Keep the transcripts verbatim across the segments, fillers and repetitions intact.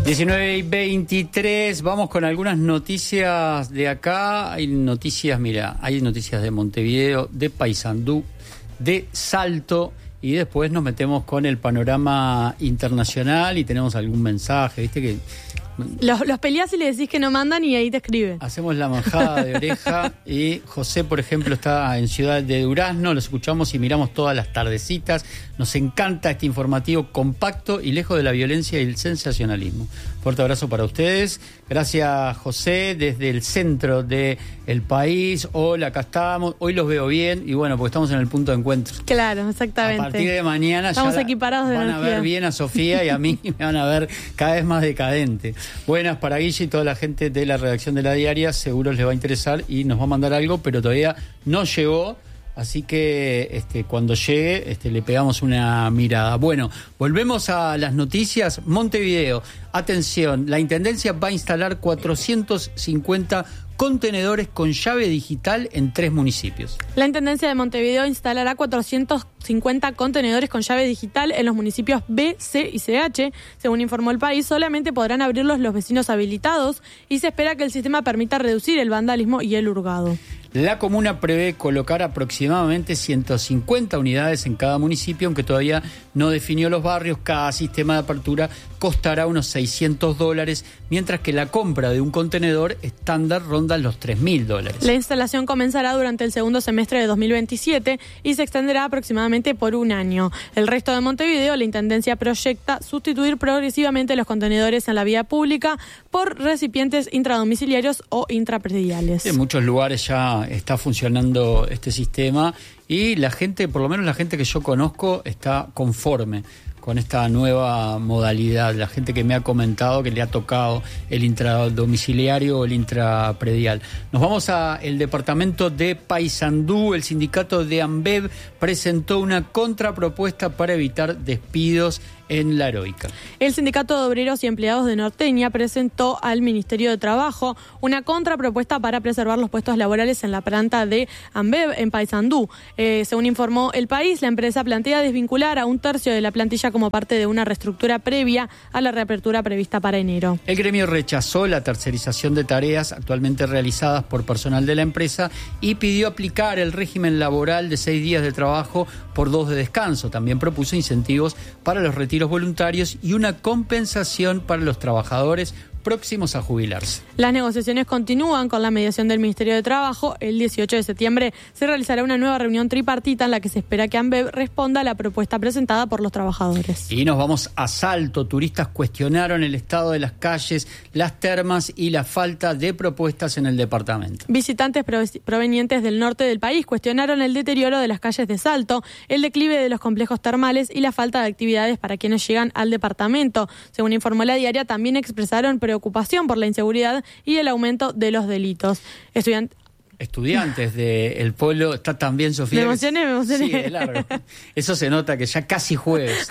diecinueve y veintitrés, vamos con algunas noticias de acá. Hay noticias, mira, hay noticias de Montevideo, de Paysandú, de Salto, y después nos metemos con el panorama internacional y tenemos algún mensaje, ¿viste? Que Los, los peleás y le decís que no mandan y ahí te escriben. hacemos la manjada de oreja. Y José, por ejemplo, está en Ciudad de Durazno, los escuchamos y miramos todas las tardecitas. Nos encanta este informativo compacto y lejos de la violencia y el sensacionalismo. Fuerte abrazo para ustedes. Gracias, José, desde el centro del país. Hola, acá estamos. Hoy los veo bien y bueno, porque estamos en el punto de encuentro. Claro, exactamente. A partir de mañana estamos ya equiparados de van energía. a ver bien a Sofía y a mí me van a ver cada vez más decadente. Buenas para Guille y toda la gente de la redacción de La Diaria. Seguro les va a interesar y nos va a mandar algo, pero todavía no llegó. Así que este, cuando llegue este, le pegamos una mirada. Bueno, volvemos a las noticias. Montevideo, atención, la Intendencia va a instalar cuatrocientos cincuenta contenedores con llave digital en tres municipios. La Intendencia de Montevideo instalará cuatrocientos cincuenta contenedores con llave digital en los municipios B, C y C H. Según informó El País, solamente podrán abrirlos los vecinos habilitados y se espera que el sistema permita reducir el vandalismo y el hurgado. La comuna prevé colocar aproximadamente ciento cincuenta unidades en cada municipio, aunque todavía no definió los barrios. Cada sistema de apertura costará unos seiscientos dólares, mientras que la compra de un contenedor estándar ronda los tres mil dólares. La instalación comenzará durante el segundo semestre de dos mil veintisiete y se extenderá aproximadamente por un año. El resto de Montevideo, la Intendencia proyecta sustituir progresivamente los contenedores en la vía pública por recipientes intradomiciliarios o intraprediales. En muchos lugares ya está funcionando este sistema y la gente, por lo menos la gente que yo conozco, está conforme con esta nueva modalidad. La gente que me ha comentado que le ha tocado el intradomiciliario o el intrapredial. Nos vamos al departamento de Paysandú. El sindicato de AMBEV presentó una contrapropuesta para evitar despidos en La Heroica. El Sindicato de Obreros y Empleados de Norteña presentó al Ministerio de Trabajo una contrapropuesta para preservar los puestos laborales en la planta de AMBEV en Paysandú. Eh, según informó El País, la empresa plantea desvincular a un tercio de la plantilla como parte de una reestructura previa a la reapertura prevista para enero. El gremio rechazó la tercerización de tareas actualmente realizadas por personal de la empresa y pidió aplicar el régimen laboral de seis días de trabajo por dos de descanso. También propuso incentivos para los retiros voluntarios y una compensación para los trabajadores próximos a jubilarse. Las negociaciones continúan con la mediación del Ministerio de Trabajo. El dieciocho de septiembre se realizará una nueva reunión tripartita en la que se espera que AMBEV responda a la propuesta presentada por los trabajadores. Y nos vamos a Salto. Turistas cuestionaron el estado de las calles, las termas y la falta de propuestas en el departamento. Visitantes provenientes del norte del país cuestionaron el deterioro de las calles de Salto, el declive de los complejos termales y la falta de actividades para quienes llegan al departamento. Según informó La Diaria, también expresaron preocupación por la inseguridad y el aumento de los delitos. Estudiantes Estudiantes del Polo, está también Sofía. Me emocioné, me emocioné. Sí, de largo. Eso se nota que ya casi jueves.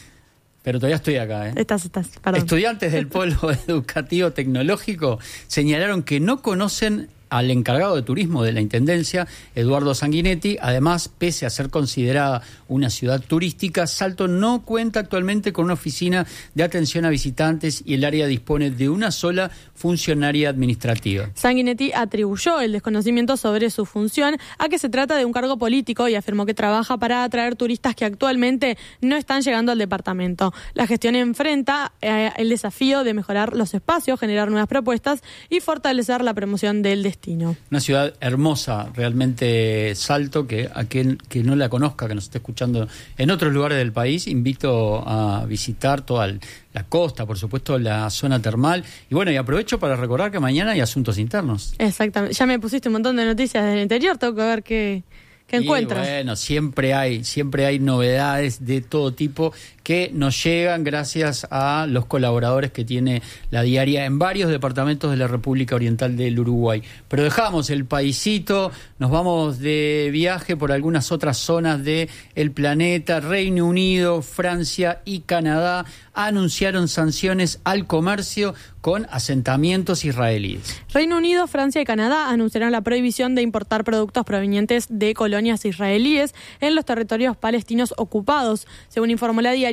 Pero todavía estoy acá, ¿eh? Estás, estás, perdón. Estudiantes del Polo Educativo Tecnológico señalaron que no conocen al encargado de turismo de la Intendencia, Eduardo Sanguinetti. Además, pese a ser considerada una ciudad turística, Salto no cuenta actualmente con una oficina de atención a visitantes y el área dispone de una sola funcionaria administrativa. Sanguinetti atribuyó el desconocimiento sobre su función a que se trata de un cargo político y afirmó que trabaja para atraer turistas que actualmente no están llegando al departamento. La gestión enfrenta eh, el desafío de mejorar los espacios, generar nuevas propuestas y fortalecer la promoción del destino. Una ciudad hermosa, realmente Salto, que a quien que no la conozca, que nos esté escuchando en otros lugares del país, invito a visitar toda el, la costa, por supuesto la zona termal. Y bueno, y aprovecho para recordar que mañana hay asuntos internos. Exactamente, ya me pusiste un montón de noticias del interior, tengo que ver qué, qué encuentras. Y bueno, siempre hay, siempre hay novedades de todo tipo que nos llegan gracias a los colaboradores que tiene La Diaria en varios departamentos de la República Oriental del Uruguay. Pero dejamos el paisito, nos vamos de viaje por algunas otras zonas del planeta. Reino Unido, Francia y Canadá anunciaron sanciones al comercio con asentamientos israelíes. Reino Unido, Francia y Canadá anunciaron la prohibición de importar productos provenientes de colonias israelíes en los territorios palestinos ocupados. Según informó La Diaria,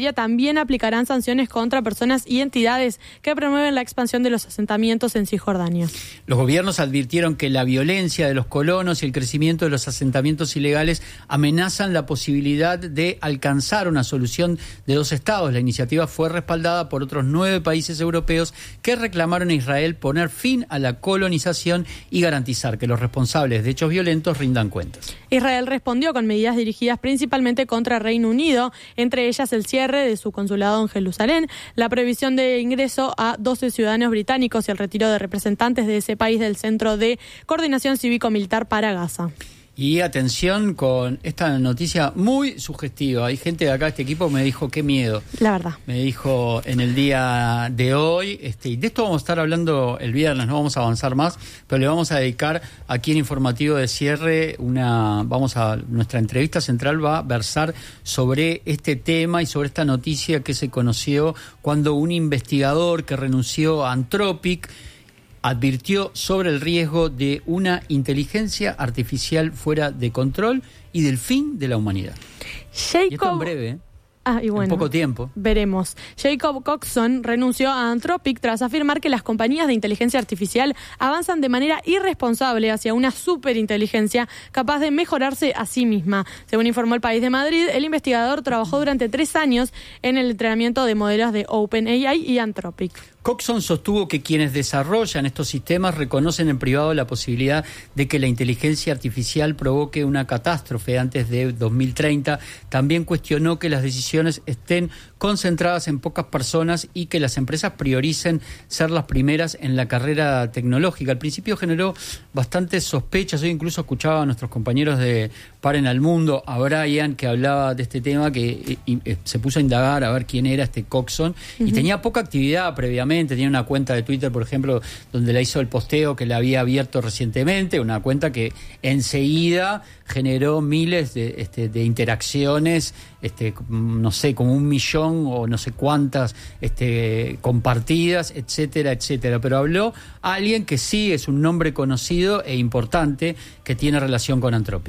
Bolivia también aplicarán sanciones contra personas y entidades que promueven la expansión de los asentamientos en Cisjordania. Los gobiernos advirtieron que la violencia de los colonos y el crecimiento de los asentamientos ilegales amenazan la posibilidad de alcanzar una solución de dos estados. La iniciativa fue respaldada por otros nueve países europeos que reclamaron a Israel poner fin a la colonización y garantizar que los responsables de hechos violentos rindan cuentas. Israel respondió con medidas dirigidas principalmente contra Reino Unido, entre ellas el cierre de su consulado en Jerusalén, la prohibición de ingreso a doce ciudadanos británicos y el retiro de representantes de ese país del Centro de Coordinación Cívico-Militar para Gaza. Y atención con esta noticia muy sugestiva. Hay gente de acá, este equipo me dijo, qué miedo. La verdad. Me dijo en el día de hoy, este, y de esto vamos a estar hablando el viernes, no vamos a avanzar más, pero le vamos a dedicar aquí en Informativo de Cierre una, vamos a, nuestra entrevista central va a versar sobre este tema y sobre esta noticia que se conoció cuando un investigador que renunció a Anthropic advirtió sobre el riesgo de una inteligencia artificial fuera de control y del fin de la humanidad. Jacob... Y esto en breve, ¿eh? Ah, y bueno, en poco tiempo. Veremos. Jacob Coxon renunció a Anthropic tras afirmar que las compañías de inteligencia artificial avanzan de manera irresponsable hacia una superinteligencia capaz de mejorarse a sí misma. Según informó El País de Madrid, el investigador trabajó durante tres años en el entrenamiento de modelos de OpenAI y Anthropic. Coxon sostuvo que quienes desarrollan estos sistemas reconocen en privado la posibilidad de que la inteligencia artificial provoque una catástrofe antes de dos mil treinta. También cuestionó que las decisiones estén concentradas en pocas personas y que las empresas prioricen ser las primeras en la carrera tecnológica. Al principio generó bastantes sospechas. Hoy incluso escuchaba a nuestros compañeros de Paren al Mundo, a Brian, que hablaba de este tema, que y, y, se puso a indagar a ver quién era este Coxon, uh-huh. y tenía poca actividad previamente. Tenía una cuenta de Twitter, por ejemplo, donde le hizo el posteo que le había abierto recientemente, una cuenta que enseguida generó miles de, este, de interacciones, este, no sé, como un millón o no sé cuántas este, compartidas, etcétera, etcétera. Pero habló alguien que sí es un nombre conocido e importante que tiene relación con Anthropic.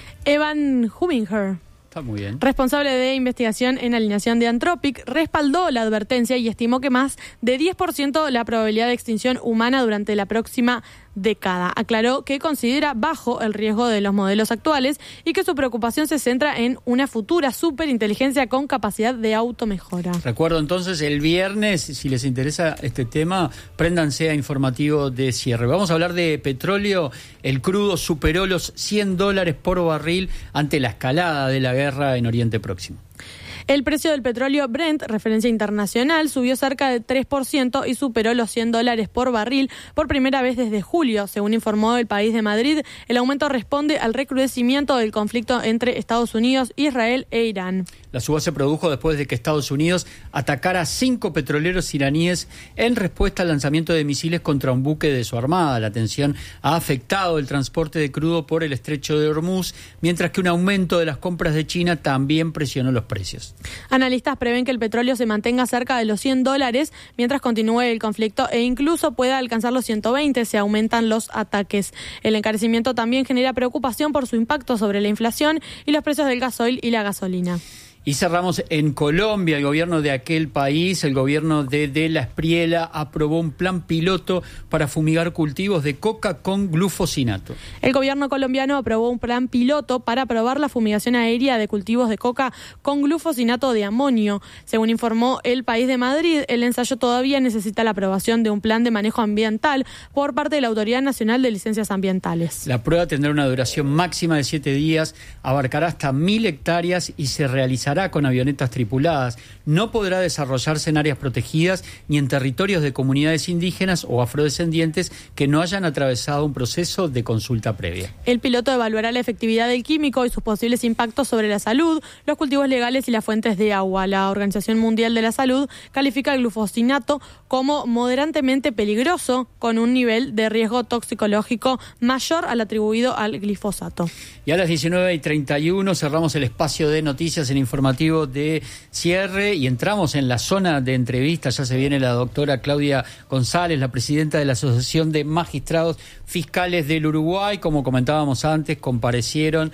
Evan Hubinger, está muy bien, responsable de investigación en alineación de Anthropic, respaldó la advertencia y estimó que más de diez por ciento la probabilidad de extinción humana durante la próxima década. Aclaró que considera bajo el riesgo de los modelos actuales y que su preocupación se centra en una futura superinteligencia con capacidad de automejora. Recuerdo entonces el viernes, si les interesa este tema, préndanse a Informativo de Cierre. Vamos a hablar de petróleo. El crudo superó los cien dólares por barril ante la escalada de la guerra en Oriente Próximo. El precio del petróleo Brent, referencia internacional, subió cerca de tres por ciento y superó los cien dólares por barril por primera vez desde julio. Según informó El País de Madrid, el aumento responde al recrudecimiento del conflicto entre Estados Unidos, Israel e Irán. La suba se produjo después de que Estados Unidos atacara a cinco petroleros iraníes en respuesta al lanzamiento de misiles contra un buque de su armada. La tensión ha afectado el transporte de crudo por el estrecho de Hormuz, mientras que un aumento de las compras de China también presionó los precios. Analistas prevén que el petróleo se mantenga cerca de los cien dólares mientras continúe el conflicto e incluso pueda alcanzar los ciento veinte si aumentan los ataques. El encarecimiento también genera preocupación por su impacto sobre la inflación y los precios del gasoil y la gasolina. Y cerramos en Colombia. El gobierno de aquel país, el gobierno de De la Espriella, aprobó un plan piloto para fumigar cultivos de coca con glufosinato. El gobierno colombiano aprobó un plan piloto para probar la fumigación aérea de cultivos de coca con glufosinato de amonio. Según informó El País de Madrid, el ensayo todavía necesita la aprobación de un plan de manejo ambiental por parte de la Autoridad Nacional de Licencias Ambientales. La prueba tendrá una duración máxima de siete días, abarcará hasta mil hectáreas y se realizará con avionetas tripuladas. No podrá desarrollarse en áreas protegidas ni en territorios de comunidades indígenas o afrodescendientes que no hayan atravesado un proceso de consulta previa. El piloto evaluará la efectividad del químico y sus posibles impactos sobre la salud, los cultivos legales y las fuentes de agua. La Organización Mundial de la Salud califica el glufosinato como moderadamente peligroso, con un nivel de riesgo toxicológico mayor al atribuido al glifosato. Y a las diecinueve y treinta y uno cerramos el espacio de noticias en Informativo de Cierre y entramos en la zona de entrevistas. Ya se viene la doctora Claudia González, la presidenta de la Asociación de Magistrados Fiscales del Uruguay. Como comentábamos antes, comparecieron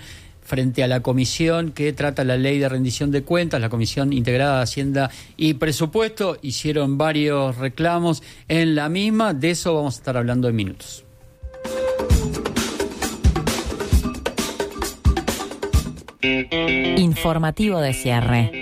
frente a la comisión que trata la ley de rendición de cuentas, la Comisión Integrada de Hacienda y Presupuesto. Hicieron varios reclamos en la misma, de eso vamos a estar hablando en minutos. Informativo de cierre.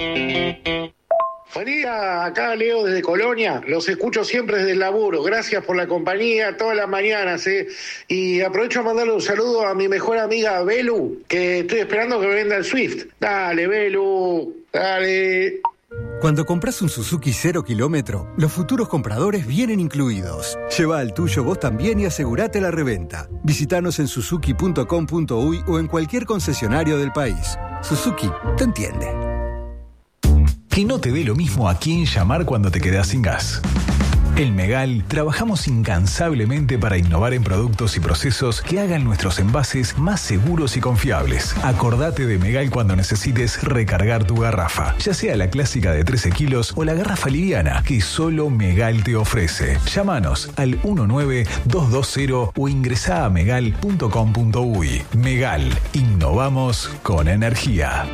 Buen día, acá Leo desde Colonia, los escucho siempre desde el laburo, gracias por la compañía todas las mañanas, ¿eh? Y aprovecho a mandarle un saludo a mi mejor amiga Belu, que estoy esperando que me venda el Swift. Dale, Belu, dale. Cuando compras un Suzuki cero kilómetro, los futuros compradores vienen incluidos. Lleva al tuyo vos también y asegurate la reventa. Visítanos en suzuki punto com punto uy o en cualquier concesionario del país. Suzuki te entiende. Que no te dé lo mismo a quién llamar cuando te quedás sin gas. En Megal trabajamos incansablemente para innovar en productos y procesos que hagan nuestros envases más seguros y confiables. Acordate de Megal cuando necesites recargar tu garrafa, ya sea la clásica de trece kilos o la garrafa liviana que solo Megal te ofrece. Llámanos al uno nueve dos dos cero o ingresá a megal punto com punto uy. Megal, innovamos con energía.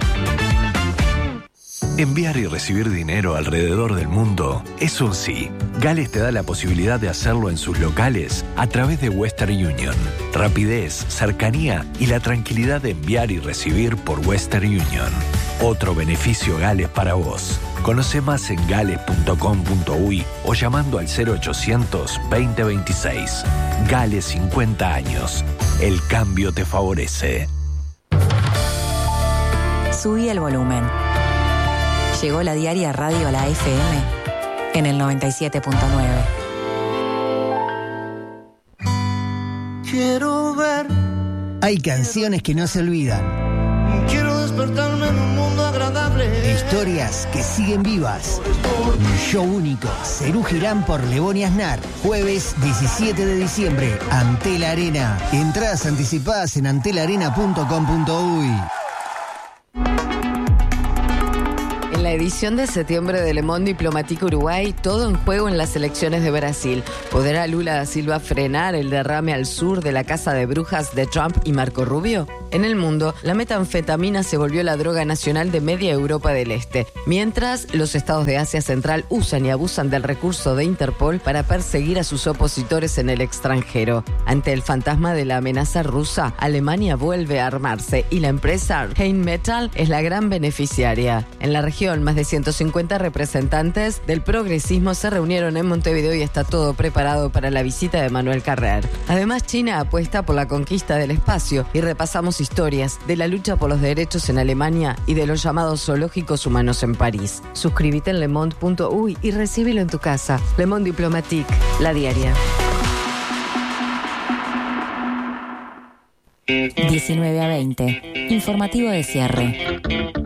Enviar y recibir dinero alrededor del mundo es un sí. Gales te da la posibilidad de hacerlo en sus locales a través de Western Union. Rapidez, cercanía y la tranquilidad de enviar y recibir por Western Union. Otro beneficio Gales para vos. Conoce más en gales punto com punto uy o llamando al cero ochocientos veinte veintiséis. Gales cincuenta años. El cambio te favorece. Subí el volumen. Llegó la diaria radio a la F M en el noventa y siete punto nueve. Quiero ver. Hay canciones que no se olvidan. Quiero despertarme en un mundo agradable. Historias que siguen vivas. Un show único. Serú Girán por Lebón y Aznar. Jueves diecisiete de diciembre. Antel Arena. Entradas anticipadas en antel arena punto com punto uy. En la edición de septiembre de Le Monde Diplomatique Uruguay, todo en juego en las elecciones de Brasil. ¿Podrá Lula da Silva frenar el derrame al sur de la casa de brujas de Trump y Marco Rubio? En el mundo, la metanfetamina se volvió la droga nacional de media Europa del Este, mientras los estados de Asia Central usan y abusan del recurso de Interpol para perseguir a sus opositores en el extranjero. Ante el fantasma de la amenaza rusa, Alemania vuelve a armarse y la empresa Rheinmetall es la gran beneficiaria. En la región, más de ciento cincuenta representantes del progresismo se reunieron en Montevideo y está todo preparado para la visita de Manuel Carrer. Además, China apuesta por la conquista del espacio y repasamos historias de la lucha por los derechos en Alemania y de los llamados zoológicos humanos en París. Suscríbete en le monde punto uy y recíbelo en tu casa. Le Monde Diplomatique, la diaria. diecinueve a veinte. Informativo de cierre.